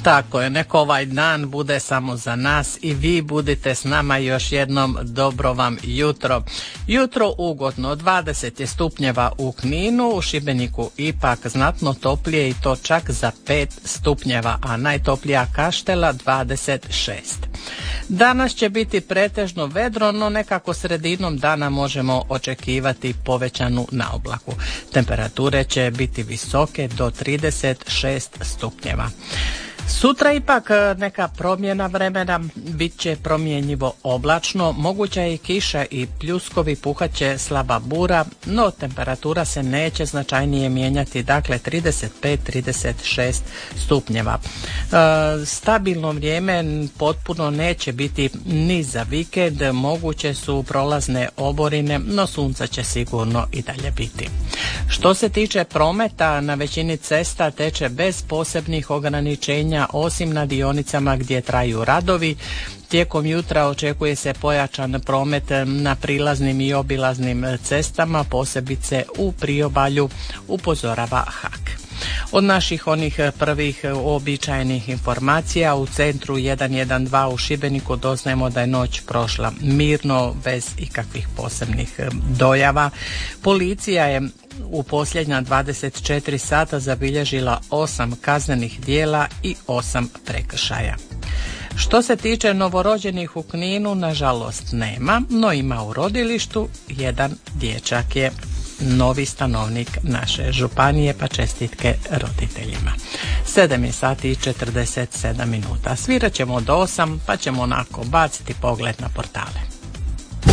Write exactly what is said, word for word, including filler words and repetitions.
Tako je, neko ovaj dan bude samo za nas i vi budite s nama još jednom. Dobro vam jutro. Jutro ugodno, dvadeset je stupnjeva u Kninu, u Šibeniku ipak znatno toplije i to čak za pet stupnjeva, a najtoplija Kaštela dvadeset šest. Danas će biti pretežno vedro, no nekako sredinom dana možemo očekivati povećanu naoblaku. Temperature će biti visoke do trideset šest stupnjeva. Sutra ipak neka promjena vremena, bit će promjenjivo oblačno, moguća je i kiša i pljuskovi, puhat će slaba bura, no temperatura se neće značajnije mijenjati, dakle trideset pet trideset šest stupnjeva. E, stabilno vrijeme potpuno neće biti ni za vikend, moguće su prolazne oborine, no sunca će sigurno i dalje biti. Što se tiče prometa, na većini cesta teče bez posebnih ograničenja, osim na dionicama gdje traju radovi. Tijekom jutra očekuje se pojačan promet na prilaznim i obilaznim cestama, posebice u priobalju, upozorava H A K. Od naših onih prvih uobičajenih informacija u centru jedan jedan dva u Šibeniku doznajemo da je noć prošla mirno, bez ikakvih posebnih dojava. Policija je u posljednja dvadeset četiri sata zabilježila osam kaznenih djela i osam prekršaja. Što se tiče novorođenih u Kninu, nažalost nema, no ima u rodilištu, jedan dječak je novi stanovnik naše županije, pa čestitke roditeljima. sedam je sati i četrdeset sedam minuta. Svirat ćemo do osam, pa ćemo onako baciti pogled na portale.